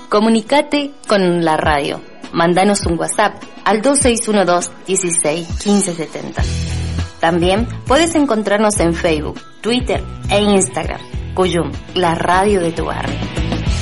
Comunicate con la radio. Mándanos un WhatsApp al 2612 16 15 70. También puedes encontrarnos en Facebook, Twitter e Instagram. Cuyum, la radio de tu barrio.